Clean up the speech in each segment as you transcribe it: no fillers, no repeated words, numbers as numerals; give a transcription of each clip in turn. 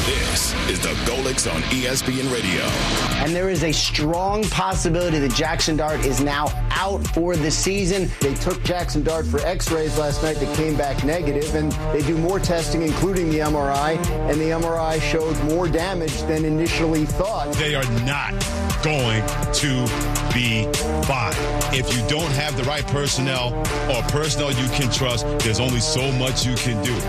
This is the Golics on ESPN Radio. And there is a strong possibility that Jackson Dart is now out for the season. They took Jackson Dart for x-rays last night that came back negative, and they do more testing, including the MRI, and the MRI showed more damage than initially thought. They are not going to be fine. If you don't have the right personnel or personnel you can trust, there's only so much you can do.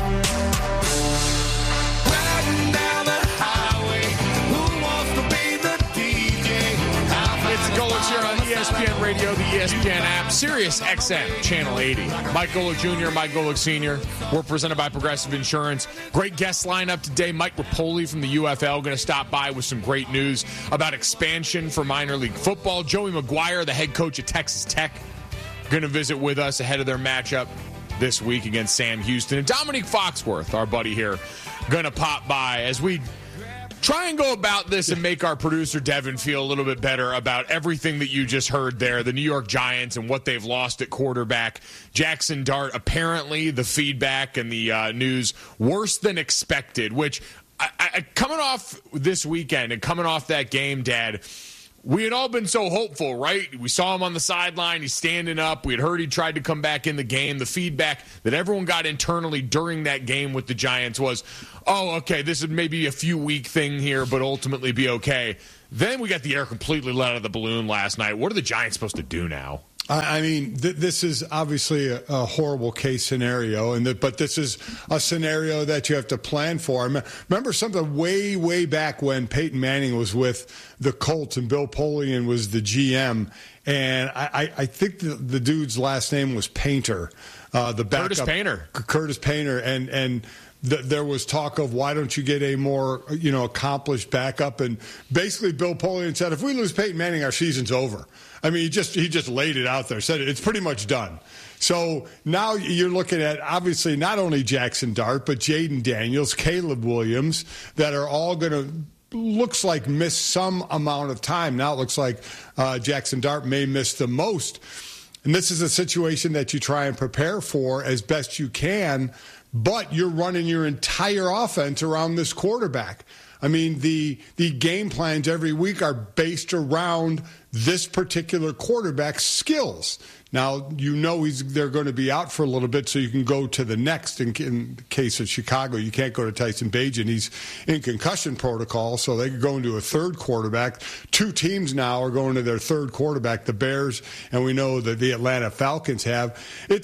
ESPN Radio, the ESPN app, Sirius XM, Channel 80. Mike Golic Jr., Mike Golic Sr. We're presented by Progressive Insurance. Great guest lineup today. Mike Rapoli from the UFL going to stop by with some great news about expansion for minor league football. Joey McGuire, the head coach at Texas Tech, going to visit with us ahead of their matchup this week against Sam Houston. And Dominique Foxworth, our buddy here, going to pop by as we try and go about this and make our producer Devin feel a little bit better about everything that you just heard there. The New York Giants and what they've lost at quarterback. Jackson Dart, apparently the feedback and the news worse than expected, which coming off this weekend and coming off that game, Dad, we had all been so hopeful, right? We saw him on the sideline. He's standing up. We had heard he tried to come back in the game. The feedback that everyone got internally during that game with the Giants was, oh, okay, this is maybe a few week thing here, but ultimately be okay. Then we got the air completely let out of the balloon last night. What are the Giants supposed to do now? I mean, this is obviously a horrible case scenario, but this is a scenario that you have to plan for. Remember something way back when Peyton Manning was with the Colts and Bill Polian was the GM, and I think the dude's last name was Painter, the backup. Curtis Painter, and there was talk of why don't you get a more accomplished backup, and basically Bill Polian said if we lose Peyton Manning, our season's over. I mean, he just laid it out there, said it's pretty much done. So now you're looking at, obviously, not only Jackson Dart, but Jaden Daniels, Caleb Williams, that are all going to, looks like, miss some amount of time. Now it looks like Jackson Dart may miss the most. And this is a situation that you try and prepare for as best you can, but you're running your entire offense around this quarterback. I mean, the game plans every week are based around this particular quarterback's skills. Now, they're going to be out for a little bit, so you can go to the next. In the case of Chicago, you can't go to Tyson Bagent. He's in concussion protocol, so they could go into a third quarterback. Two teams now are going to their third quarterback, the Bears, and we know that the Atlanta Falcons have.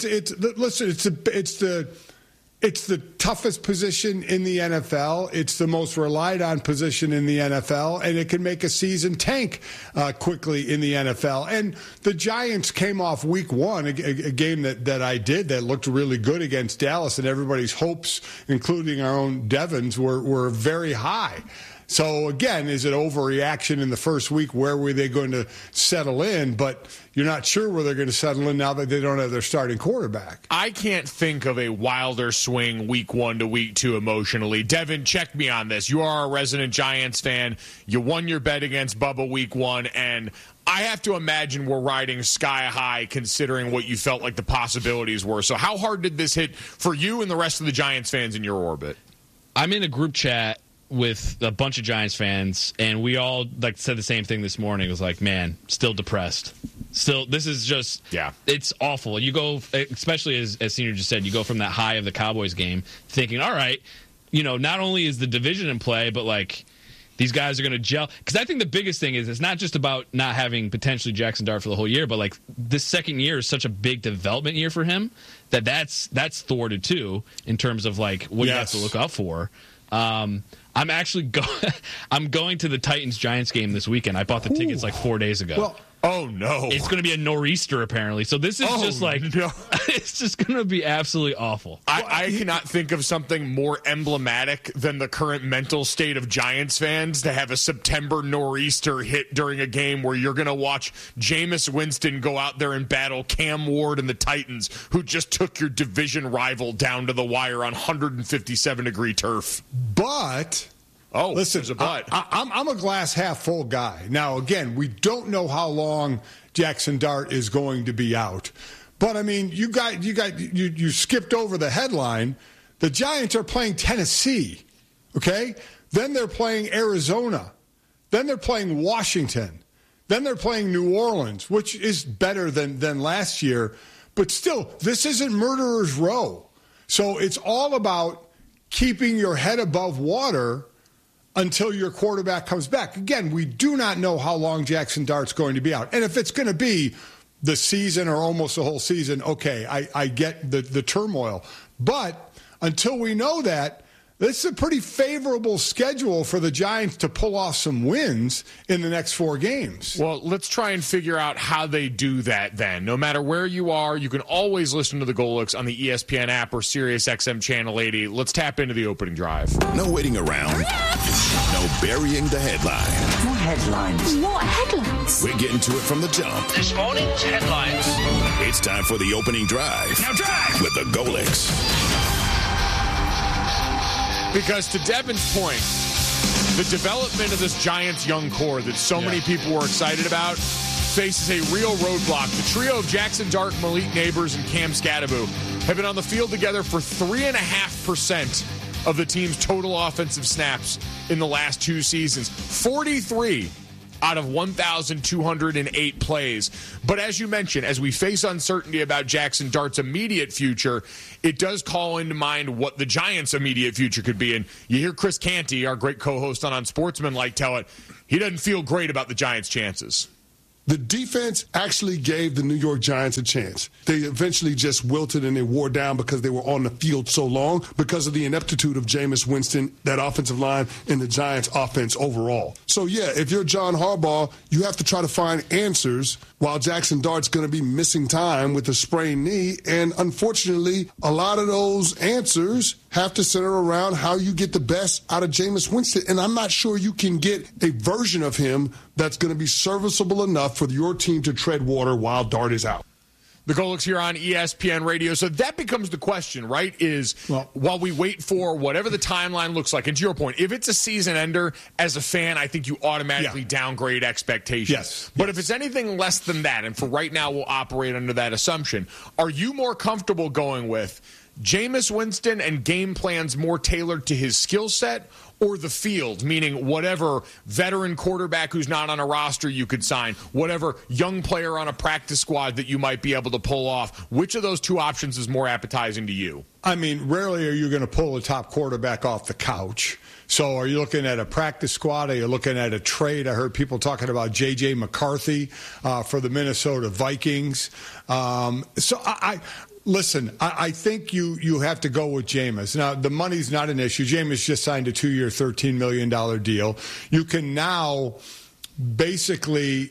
It's the toughest position in the NFL. It's the most relied on position in the NFL, and it can make a season tank quickly in the NFL. And the Giants came off week one, a game that I did that looked really good against Dallas, and everybody's hopes, including our own Devon's, were very high. So, again, is it overreaction in the first week? Where were they going to settle in? But you're not sure where they're going to settle in now that they don't have their starting quarterback. I can't think of a wilder swing week 1 to week 2 emotionally. Devin, check me on this. You are a resident Giants fan. You won your bet against Bubba week 1, and I have to imagine we're riding sky high considering what you felt like the possibilities were. So how hard did this hit for you and the rest of the Giants fans in your orbit? I'm in a group chat with a bunch of Giants fans, and we all said the same thing this morning. It was like, man, still depressed. Still, this is just, it's awful. You go, especially as Senior just said, you go from that high of the Cowboys game thinking, all right, not only is the division in play, but these guys are going to gel. Because I think the biggest thing is it's not just about not having potentially Jackson Dart for the whole year, but this second year is such a big development year for him that's thwarted too in terms of what you have to look out for. I'm actually I'm going to the Titans-Giants game this weekend. I bought the tickets 4 days ago. Well, oh, no. It's going to be a nor'easter, apparently. So this is no. It's just going to be absolutely awful. I cannot think of something more emblematic than the current mental state of Giants fans to have a September nor'easter hit during a game where you're going to watch Jameis Winston go out there and battle Cam Ward and the Titans, who just took your division rival down to the wire on 157-degree turf. But listen, there's a but. I'm a glass half full guy. Now, again, we don't know how long Jackson Dart is going to be out. But I mean, you skipped over the headline. The Giants are playing Tennessee Okay? Then they're playing Arizona. Then they're playing Washington. Then they're playing New Orleans, which is better than last year. But still, this isn't Murderer's Row. So it's all about keeping your head above water until your quarterback comes back. Again, we do not know how long Jackson Dart's going to be out. And if it's going to be the season or almost the whole season, okay, I get the turmoil. But until we know that, this is a pretty favorable schedule for the Giants to pull off some wins in the next 4 games. Well, let's try and figure out how they do that then. No matter where you are, you can always listen to the Golix on the ESPN app or SiriusXM Channel 80. Let's tap into the opening drive. No waiting around. No burying the headline. More headlines. What headlines? We're getting to it from the jump. This morning's headlines. It's time for the opening drive. Now drive! With the Golix. Because to Devin's point, the development of this Giants young core that so many people were excited about faces a real roadblock. The trio of Jackson Dart, Malik Nabers, and Cam Skattebo have been on the field together for 3.5% of the team's total offensive snaps in the last 2 seasons. 43 out of 1,208 plays. But as you mentioned, as we face uncertainty about Jackson Dart's immediate future, it does call into mind what the Giants' immediate future could be. And you hear Chris Canty, our great co-host on Unsportsmanlike, tell it, he doesn't feel great about the Giants' chances. The defense actually gave the New York Giants a chance. They eventually just wilted and they wore down because they were on the field so long because of the ineptitude of Jameis Winston, that offensive line, and the Giants' offense overall. So, yeah, if you're John Harbaugh, you have to try to find answers while Jackson Dart's going to be missing time with a sprained knee. And unfortunately, a lot of those answers have to center around how you get the best out of Jameis Winston. And I'm not sure you can get a version of him that's going to be serviceable enough for your team to tread water while Dart is out. The Golix here on ESPN Radio. So that becomes the question, right? While we wait for whatever the timeline looks like, and to your point, if it's a season ender, as a fan, I think you automatically downgrade expectations. Yes. But if it's anything less than that, and for right now we'll operate under that assumption, are you more comfortable going with Jameis Winston and game plans more tailored to his skill set, or the field, meaning whatever veteran quarterback who's not on a roster you could sign, whatever young player on a practice squad that you might be able to pull off? Which of those two options is more appetizing to you? I mean, rarely are you going to pull a top quarterback off the couch. So are you looking at a practice squad? Are you looking at a trade? I heard people talking about J.J. McCarthy for the Minnesota Vikings. Listen, I think you have to go with Jameis. Now, the money's not an issue. Jameis just signed a 2-year, $13 million deal. You can now basically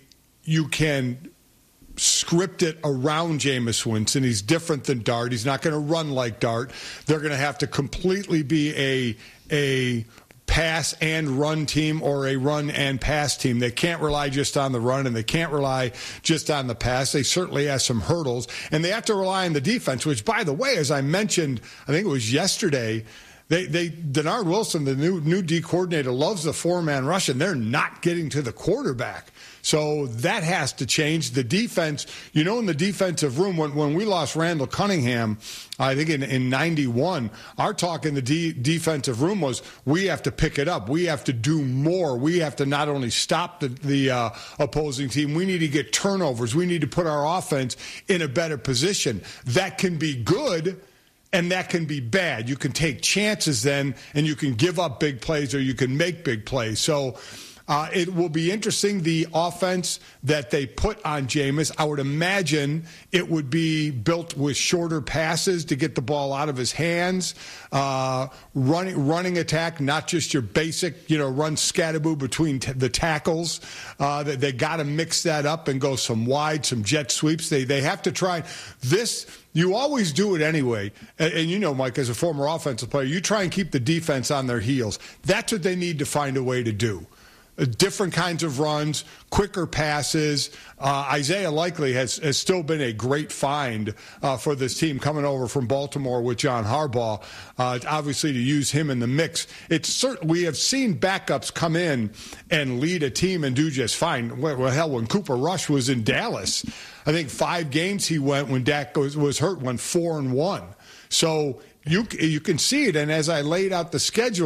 script it around Jameis Winston. He's different than Dart. He's not going to run like Dart. They're going to have to completely be a pass and run team or a run and pass team. They can't rely just on the run, and they can't rely just on the pass. They certainly have some hurdles, and they have to rely on the defense, which, by the way, as I mentioned, I think it was yesterday, Denard Wilson, the new D coordinator, loves the 4-man rush, and they're not getting to the quarterback. So that has to change. The defense, in the defensive room, when we lost Randall Cunningham, I think in 91, our talk in the defensive room was we have to pick it up. We have to do more. We have to not only stop the opposing team, we need to get turnovers. We need to put our offense in a better position. That can be good, and that can be bad. You can take chances then, and you can give up big plays, or you can make big plays. So it will be interesting, the offense that they put on Jameis. I would imagine it would be built with shorter passes to get the ball out of his hands, running attack, not just your basic, run Skattebo between the tackles. They got to mix that up and go some wide, some jet sweeps. They have to try this. You always do it anyway. And Mike, as a former offensive player, you try and keep the defense on their heels. That's what they need to find a way to do. Different kinds of runs, quicker passes. Isaiah Likely has still been a great find for this team coming over from Baltimore with John Harbaugh. Obviously, to use him in the mix. We have seen backups come in and lead a team and do just fine. Well, hell, when Cooper Rush was in Dallas, I think 5 games he went when Dak was hurt, went 4-1. So you can see it, and as I laid out the schedule,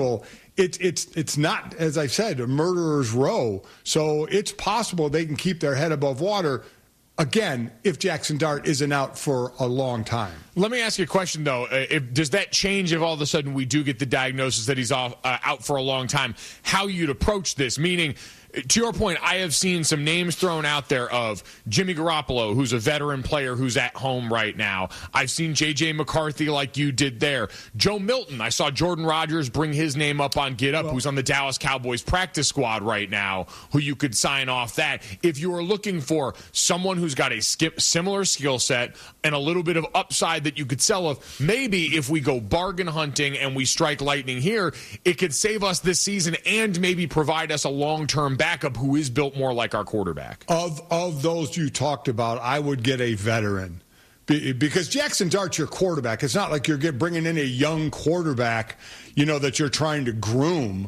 it's not, as I said, a murderer's row. So it's possible they can keep their head above water, again, if Jackson Dart isn't out for a long time. Let me ask you a question, though. Does that change if all of a sudden we do get the diagnosis that he's out for a long time, how you'd approach this? Meaning, to your point, I have seen some names thrown out there of Jimmy Garoppolo, who's a veteran player who's at home right now. I've seen J.J. McCarthy like you did there. Joe Milton, I saw Jordan Rodgers bring his name up on Get Up, who's on the Dallas Cowboys practice squad right now, who you could sign off that. If you are looking for someone who's got a similar skill set and a little bit of upside that you could sell of, maybe if we go bargain hunting and we strike lightning here, it could save us this season and maybe provide us a long-term backup who is built more like our quarterback. Of those you talked about, I would get a veteran because Jackson Dart's your quarterback. It's not like you're bringing in a young quarterback, that you're trying to groom.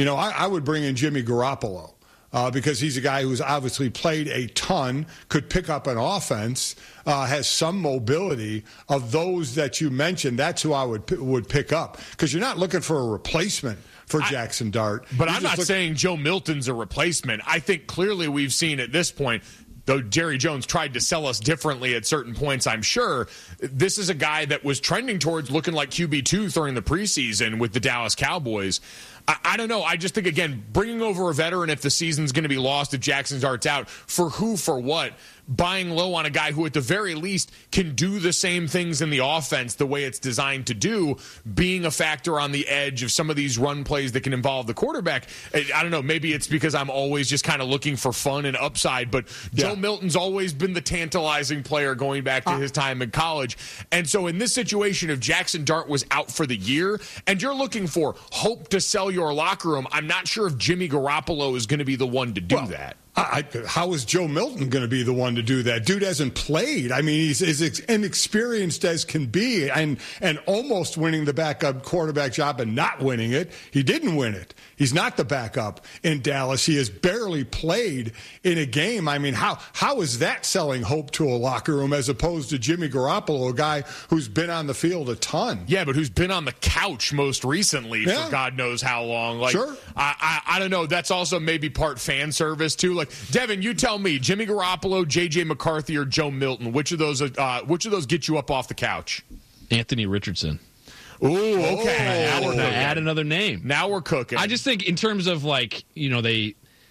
I would bring in Jimmy Garoppolo because he's a guy who's obviously played a ton, could pick up an offense, has some mobility. Of those that you mentioned, that's who I would pick up because you're not looking for a replacement for Jackson Dart. But I'm not saying Joe Milton's a replacement. I think clearly we've seen at this point, though Jerry Jones tried to sell us differently at certain points, I'm sure, this is a guy that was trending towards looking like QB2 during the preseason with the Dallas Cowboys. I don't know. I just think, again, bringing over a veteran if the season's going to be lost, if Jackson Dart's out, for who, for what? Buying low on a guy who at the very least can do the same things in the offense the way it's designed to do, being a factor on the edge of some of these run plays that can involve the quarterback. I don't know, maybe it's because I'm always just kind of looking for fun and upside, but Joe Milton's always been the tantalizing player going back to his time in college. And so in this situation, if Jackson Dart was out for the year and you're looking for hope to sell your locker room, I'm not sure if Jimmy Garoppolo is going to be the one to do that. How is Joe Milton going to be the one to do that? Dude hasn't played. I mean, he's as inexperienced as can be and almost winning the backup quarterback job and not winning it. He didn't win it. He's not the backup in Dallas. He has barely played in a game. I mean, how is that selling hope to a locker room as opposed to Jimmy Garoppolo, a guy who's been on the field a ton? Yeah, but who's been on the couch most recently for God knows how long. Like, sure. I don't know. That's also maybe part fan service, too. Like, Devin, you tell me, Jimmy Garoppolo, J.J. McCarthy, or Joe Milton, which of those get you up off the couch? Anthony Richardson. Ooh, okay. Now we're going to add another name. Now we're cooking. I just think in terms of Anthony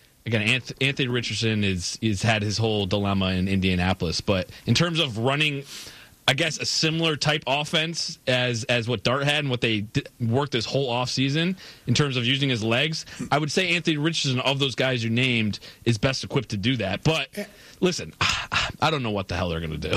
Richardson is had his whole dilemma in Indianapolis, but in terms of running, I guess, a similar type offense as what Dart had and what they worked this whole offseason in terms of using his legs, I would say Anthony Richardson, of those guys you named, is best equipped to do that. But listen, I don't know what the hell they're going to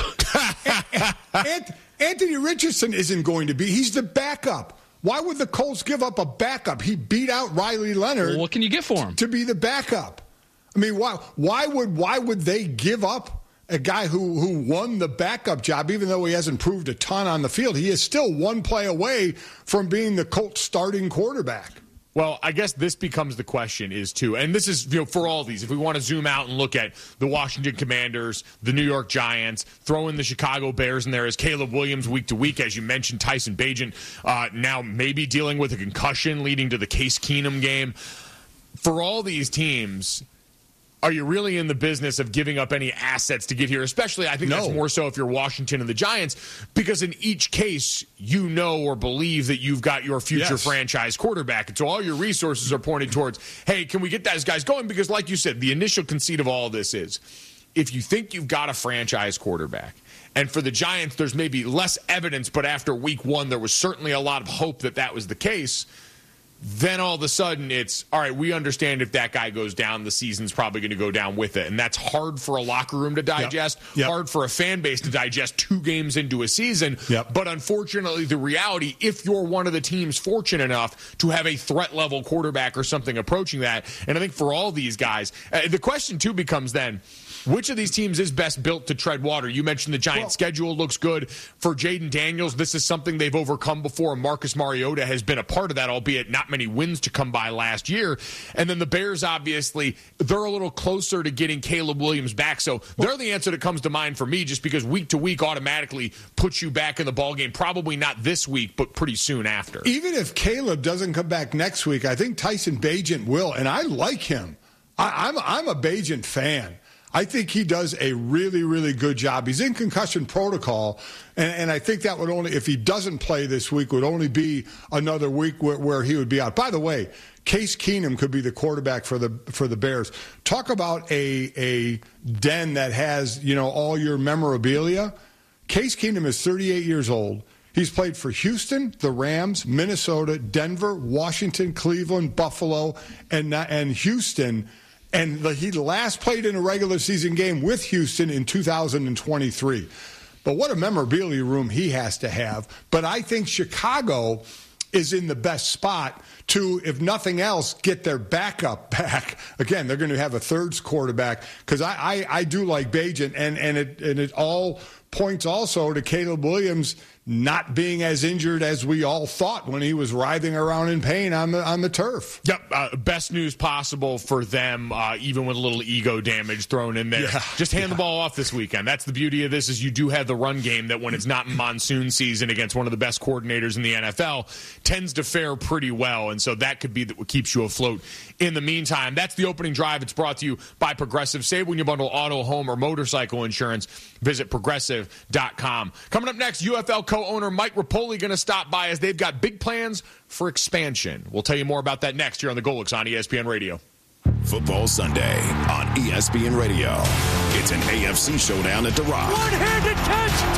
do. Anthony Richardson isn't going to be. He's the backup. Why would the Colts give up a backup? He beat out Riley Leonard. Well, what can you get for him? To be the backup. I mean, why would they give up a guy who won the backup job, even though he hasn't proved a ton on the field? He is still one play away from being the Colts starting quarterback. Well, I guess this becomes the question is, too, and this is for all these, if we want to zoom out and look at the Washington Commanders, the New York Giants, throw in the Chicago Bears in there as Caleb Williams week to week, as you mentioned, Tyson Bagent now maybe dealing with a concussion leading to the Case Keenum game. For all these teams, are you really in the business of giving up any assets to get here? Especially, I think that's more so if you're Washington and the Giants, because in each case, you know or believe that you've got your future franchise quarterback. And so all your resources are pointed towards, hey, can we get those guys going? Because like you said, the initial conceit of all of this is, if you think you've got a franchise quarterback, and for the Giants, there's maybe less evidence, but after week one, there was certainly a lot of hope that that was the case. Then all of a sudden it's, all right, we understand if that guy goes down, the season's probably going to go down with it. And that's hard for a locker room to digest, hard for a fan base to digest 2 games into a season. But unfortunately, the reality, if you're one of the teams fortunate enough to have a threat-level quarterback or something approaching that, and I think for all these guys, the question, too, becomes then, which of these teams is best built to tread water? You mentioned the Giants' schedule looks good. For Jaden Daniels, this is something they've overcome before, and Marcus Mariota has been a part of that, albeit not many wins to come by last year. And then the Bears, obviously, they're a little closer to getting Caleb Williams back. So they're the answer that comes to mind for me, just because week to week automatically puts you back in the ballgame. Probably not this week, but pretty soon after. Even if Caleb doesn't come back next week, I think Tyson Bagent will, and I like him. I'm a Bagent fan. I think he does a really, really good job. He's in concussion protocol, and I think that would only, if he doesn't play this week, would only be another week where he would be out. By the way, Case Keenum could be the quarterback for the Bears. Talk about a den that has, all your memorabilia. Case Keenum is 38 years old. He's played for Houston, the Rams, Minnesota, Denver, Washington, Cleveland, Buffalo, and Houston. And he last played in a regular season game with Houston in 2023. But what a memorabilia room he has to have. But I think Chicago is in the best spot to, if nothing else, get their backup back. Again, they're going to have a third quarterback, because I do like Bagent, and it all points also to Caleb Williams not being as injured as we all thought when he was writhing around in pain on the turf. Yep, best news possible for them, even with a little ego damage thrown in there. Yeah. Just hand the ball off this weekend. That's the beauty of this, is you do have the run game that, when it's not monsoon season against one of the best coordinators in the NFL, tends to fare pretty well, and so that could be what keeps you afloat. In the meantime, that's the opening drive. It's brought to you by Progressive. Save when you bundle auto, home, or motorcycle insurance. Visit Progressive.com. Coming up next, UFL co-owner Mike Repole going to stop by, as they've got big plans for expansion. We'll tell you more about that next here on the Golics on ESPN Radio. Football Sunday on ESPN Radio. It's an AFC showdown at the Rock. One-handed catch,